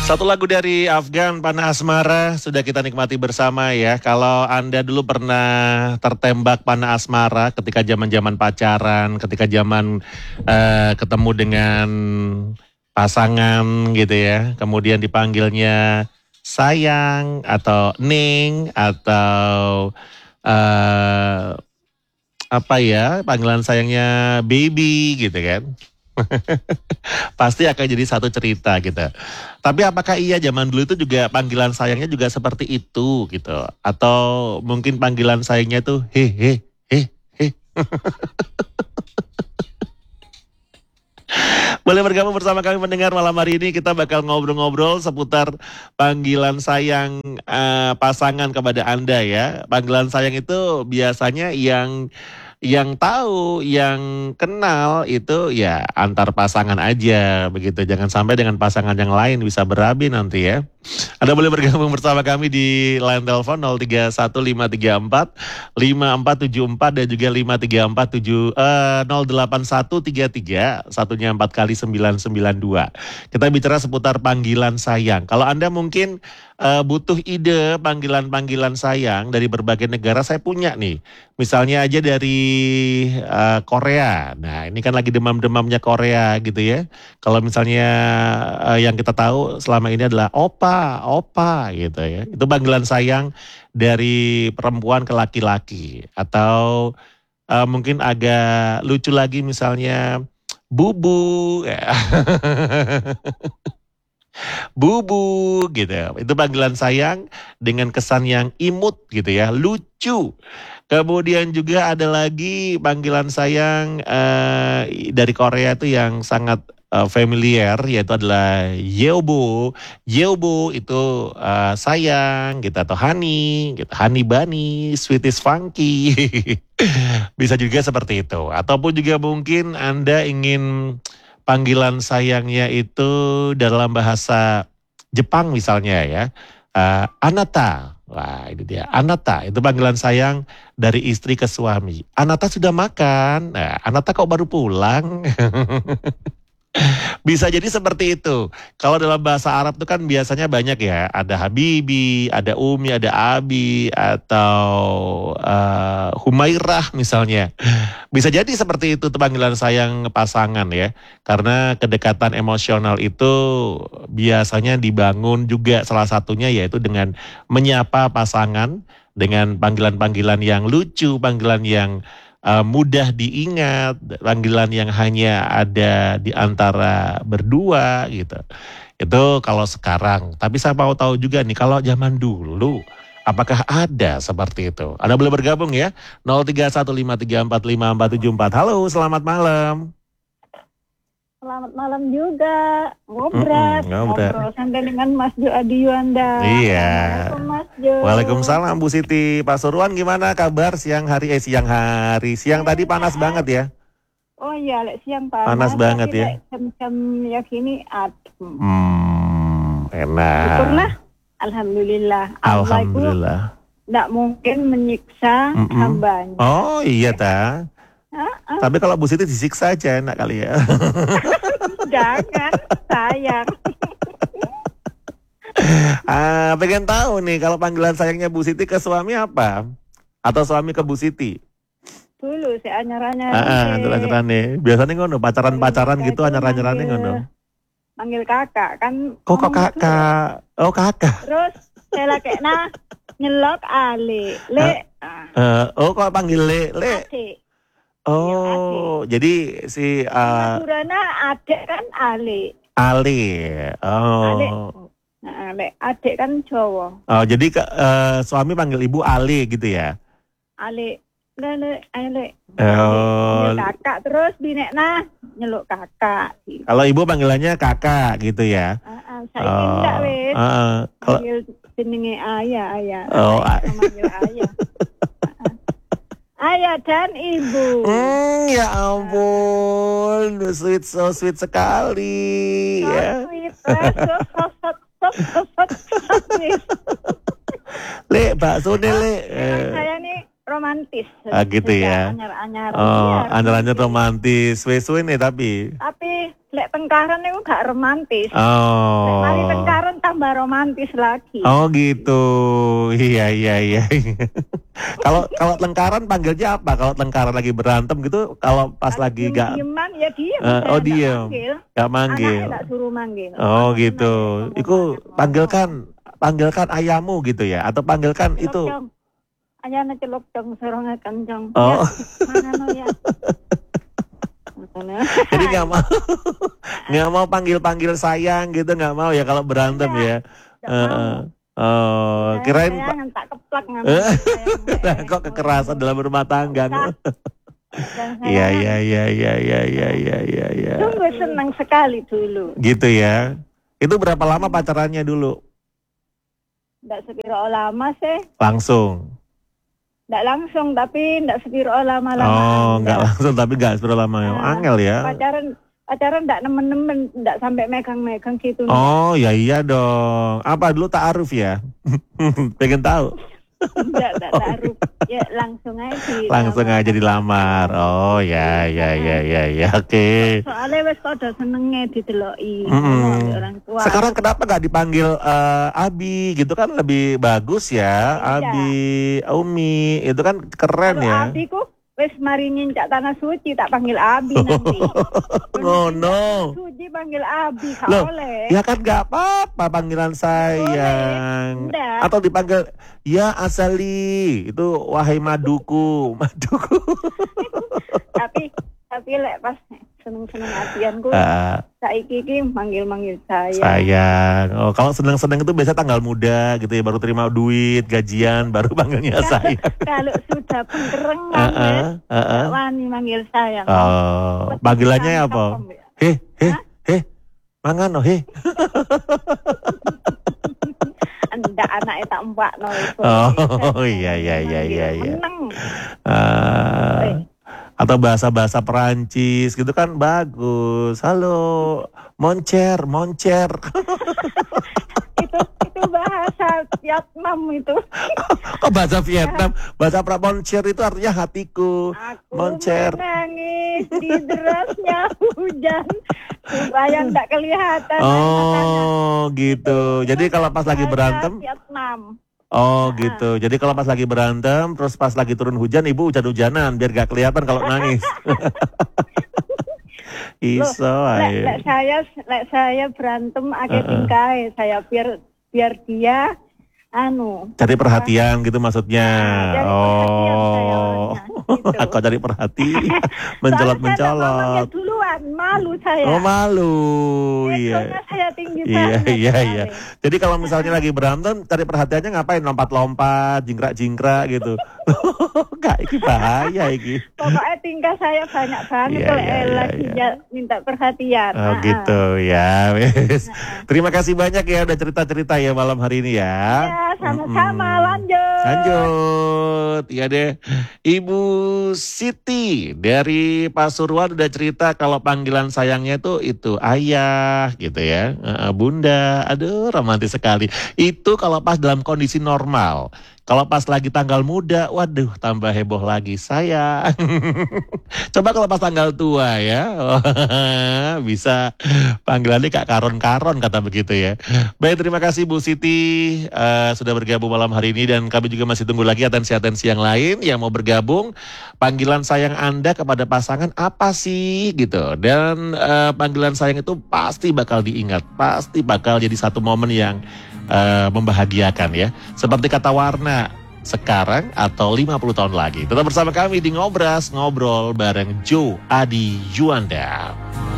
Satu lagu dari Afgan, Panah Asmara, sudah kita nikmati bersama ya. Kalau Anda dulu pernah tertembak panah asmara ketika zaman-zaman pacaran, ketika zaman ketemu dengan pasangan gitu ya. Kemudian dipanggilnya sayang atau ning atau eh apa ya, panggilan sayangnya baby gitu kan. Pasti akan jadi satu cerita gitu. Tapi apakah iya zaman dulu itu juga panggilan sayangnya juga seperti itu gitu? Atau mungkin panggilan sayangnya tuh he he. Boleh bergabung bersama kami mendengar malam hari ini, kita bakal ngobrol-ngobrol seputar panggilan sayang pasangan kepada Anda ya. Panggilan sayang itu biasanya yang tahu, yang kenal itu ya antar pasangan aja begitu. Jangan sampai dengan pasangan yang lain bisa berabi nanti ya. Anda boleh bergabung bersama kami di line telepon 0315345474 dan juga 08133 satunya 4 kali 992. Kita bicara seputar panggilan sayang. Kalau Anda mungkin butuh ide panggilan-panggilan sayang dari berbagai negara, saya punya nih. Misalnya aja dari Korea. Nah, ini kan lagi demam-demamnya Korea gitu ya. Kalau misalnya yang kita tahu selama ini adalah opa, opa gitu ya. Itu panggilan sayang dari perempuan ke laki-laki. Atau mungkin agak lucu lagi misalnya bubu. Ya. Bubu gitu. Itu panggilan sayang dengan kesan yang imut gitu ya, lucu. Kemudian juga ada lagi panggilan sayang dari Korea itu yang sangat familiar, yaitu adalah yeobo. Yeobo itu sayang gitu atau honey gitu, honey bunny, sweeties funky. Bisa juga seperti itu. Ataupun juga mungkin Anda ingin panggilan sayangnya itu dalam bahasa Jepang misalnya ya. Anata. Wah, ini dia. Anata itu panggilan sayang dari istri ke suami. Anata sudah makan. Nah, Anata kok baru pulang? Bisa jadi seperti itu. Kalau dalam bahasa Arab itu kan biasanya banyak ya. Ada Habibi, ada Umi, ada Abi, atau Humairah misalnya. Bisa jadi seperti itu tuh panggilan sayang pasangan ya. Karena kedekatan emosional itu biasanya dibangun juga salah satunya yaitu dengan menyapa pasangan dengan panggilan-panggilan yang lucu, panggilan yang mudah diingat, panggilan yang hanya ada di antara berdua gitu. Itu kalau sekarang. Tapi saya mau tahu juga nih kalau zaman dulu apakah ada seperti itu? Anda boleh bergabung ya. 0315345474. Halo, selamat malam. Selamat malam juga, ngobrol sampai dengan Mas Jo Adi Yuanda. Iya. Assalamualaikum Mas Jo. Waalaikumsalam Bu Siti. Pak Surwan gimana kabar siang tadi panas banget ya? Oh iya, siang panas. Panas banget ya. Jam-jam ya gini adem. Enak. Syukurlah, alhamdulillah. Alhamdulillah. Tidak mungkin menyiksa hambanya. Oh iya ta. Tapi kalau Bu Siti disiksa aja enak kali ya. Jangan, sayang. Pengen tahu nih kalau panggilan sayangnya Bu Siti ke suami apa? Atau suami ke Bu Siti? Dulu si anyar-anyar. Anyar-anyar nih. Biasanya ngono, pacaran-pacaran gitu anyar-anyarannya ngono. Manggil kakak kan. Kok kakak? Oh kakak. Terus saya lagi nyelok Ale. Oh kok panggil Le? Adik. Oh, jadi si Surana adik kan Ale. Oh. Ale, adik kan cowok. Oh, jadi suami panggil ibu Ale gitu ya? Ale. Oh. Kakak terus binekna nyeluk kakak. Gitu. Kalau ibu panggilannya kakak gitu ya? Saya tidak wes. Panggil jenenge ayah. Oh, manggil ayah. Ayah dan ibu. Ya ampun, so sweet sekali. So ya. Sweet, Le, bakso deh Le. Saya nih romantis. Gitu ya. Anyar-anyar. Anyar-anyar romantis. Suwe-suwe nih tapi. Tapi lek tengkaran itu gak romantis. Oh. Lek mari tengkaran tambah romantis lagi. Oh gitu, iya. Kalau tengkaran panggilnya apa? Kalau tengkaran lagi berantem gitu, kalau pas lagi gak... Dieman ya diem. Oh diem, gak manggil. Anaknya gak suruh manggil. Oh gitu, itu panggilkan ayahmu gitu ya, atau panggilkan celok itu. Dong. Ayahnya celok dong, sorongnya kencang. Oh. Ya, mana ya? Jadi nggak mau panggil sayang gitu, nggak mau ya kalau berantem ya. Oh, kirain tak keplak kok kekerasan dalam rumah tangga. Iya. Sungguh senang sekali dulu. Gitu ya. Itu berapa lama pacarannya dulu? Nggak sepiro lama sih. Langsung. Nggak langsung, tapi nggak sepiro lama-lama. Oh, nggak langsung tapi nggak sepiro lama. Angel ya. Pacaran nggak nemen-nemen, nggak sampai megang-megang gitu. Oh, ya iya dong. Apa dulu ta'aruf ya? Pengen tahu. Enggak taruh. Ya langsung aja dilamar. Oh ya, oke. Soalnya wes pada senengnya dideloki orang tua. Sekarang kenapa nggak dipanggil Abi gitu kan lebih bagus ya? Iya. Abi, Umi itu kan keren. Kalau ya. Abi ku wes mari nyincak tanah suci tak panggil Abi nanti. Oh no. Suci panggil Abi boleh. Ya kan nggak apa-apa panggilan sayang. Atau dipanggil ya Asali itu wahai maduku. tapi lek pas seneng-seneng hatianku saiki iki manggil sayang. Sayang. Oh, kalau seneng-seneng itu biasa tanggal muda gitu ya, baru terima duit, gajian, baru panggilnya sayang. Kalau sudah pengkerengan wani manggil sayang. Oh, panggilannya apa? Mangan he. Ndak anake tak mbakno iku. Oh iya. Meneng. Atau bahasa-bahasa Perancis gitu kan bagus. Halo, moncer. itu bahasa Vietnam itu. Kok bahasa Vietnam? Bahasa moncer itu artinya hatiku. Aku moncer. Menangis di derasnya hujan supaya ndak kelihatan. Oh, gitu. Jadi kalau pas lagi berantem Vietnam. Oh gitu, jadi kalau pas lagi berantem, terus pas lagi turun hujan, ibu hujan-hujanan biar gak kelihatan kalau nangis. Iso lek saya berantem agak tingkai, saya biar dia cari perhatian gitu maksudnya. Kok cari perhatian, mencolot. Duluan, malu saya. Oh malu, iya. Saya tinggi banget. Iya. Jadi kalau misalnya lagi berantem, cari perhatiannya ngapain? Lompat-lompat, jingkrak-jingkrak gitu. Kak, ini bahaya ini. Pokoknya tingkah saya banyak banget kalau lagi minta perhatian. Oh gitu ya. Terima kasih banyak ya udah cerita-cerita ya malam hari ini ya. Ya, sama-sama. Lanjut. Ya deh. Ibu Siti dari Pasuruan udah cerita kalau panggilan sayangnya itu ayah gitu ya. Bunda, aduh romantis sekali. Itu kalau pas dalam kondisi normal. Kalau pas lagi tanggal muda, waduh tambah heboh lagi sayang. Coba kalau pas tanggal tua ya, bisa panggilannya Kak Karon-Karon kata begitu ya. Baik, terima kasih Bu Siti sudah bergabung malam hari ini dan kami juga masih tunggu lagi atensi-atensi yang lain yang mau bergabung. Panggilan sayang Anda kepada pasangan apa sih gitu. Dan panggilan sayang itu pasti bakal diingat, pasti bakal jadi satu momen yang membahagiakan ya. Seperti kata Warna, sekarang atau 50 tahun lagi. Tetap bersama kami di Ngobras, ngobrol bareng Joe Adi Juanda.